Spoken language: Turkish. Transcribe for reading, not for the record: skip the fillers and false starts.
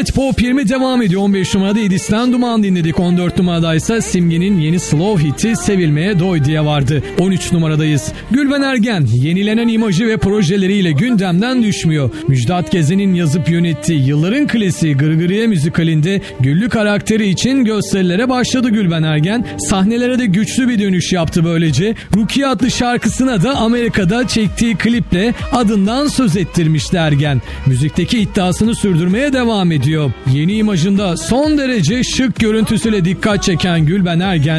Evet, Pop 20 devam ediyor. 15 numarada Edis'ten Duman dinledik. 14 numaradaysa Simge'nin yeni slow hiti Sevilmeye Doy diye vardı. 13 numaradayız. Gülben Ergen yenilenen imajı ve projeleriyle gündemden düşmüyor. Müjdat Gezen'in yazıp yönettiği yılların klasiği Gırgırıye müzikalinde Güllü karakteri için gösterilere başladı Gülben Ergen. Sahnelere de güçlü bir dönüş yaptı böylece. Rukiye adlı şarkısına da Amerika'da çektiği kliple adından söz ettirmişti Ergen. Müzikteki iddiasını sürdürmeye devam ediyor. Yeni imajında son derece şık görüntüsüyle dikkat çeken Gülben Ergen